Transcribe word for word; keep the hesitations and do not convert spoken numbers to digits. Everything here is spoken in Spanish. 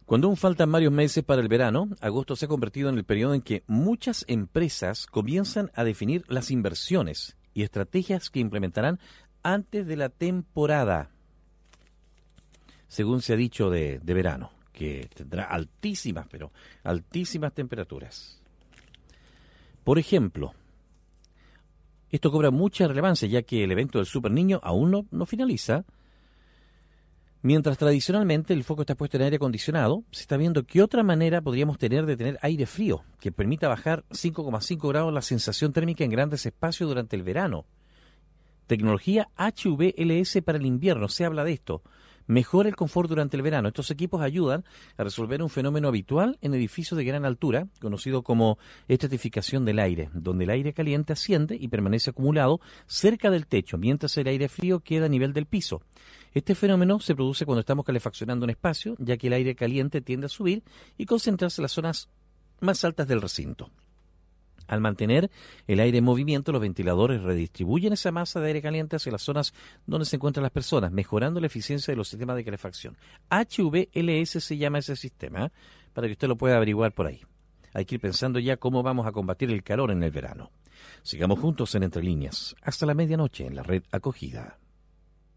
Cuando aún faltan varios meses para el verano, agosto se ha convertido en el periodo en que muchas empresas comienzan a definir las inversiones y estrategias que implementarán antes de la temporada, según se ha dicho de, de verano, que tendrá altísimas, pero altísimas temperaturas. Por ejemplo, esto cobra mucha relevancia ya que el evento del Super Niño aún no, no finaliza. Mientras tradicionalmente el foco está puesto en aire acondicionado, se está viendo qué otra manera podríamos tener de tener aire frío, que permita bajar cinco coma cinco grados la sensación térmica en grandes espacios durante el verano. Tecnología H V L S para el invierno, se habla de esto. Mejora el confort durante el verano. Estos equipos ayudan a resolver un fenómeno habitual en edificios de gran altura, conocido como estratificación del aire, donde el aire caliente asciende y permanece acumulado cerca del techo, mientras el aire frío queda a nivel del piso. Este fenómeno se produce cuando estamos calefaccionando un espacio, ya que el aire caliente tiende a subir y concentrarse en las zonas más altas del recinto. Al mantener el aire en movimiento, los ventiladores redistribuyen esa masa de aire caliente hacia las zonas donde se encuentran las personas, mejorando la eficiencia de los sistemas de calefacción. H V L S se llama ese sistema, ¿eh? Para que usted lo pueda averiguar por ahí. Hay que ir pensando ya cómo vamos a combatir el calor en el verano. Sigamos juntos en Entre Líneas, hasta la medianoche en la red Acogida.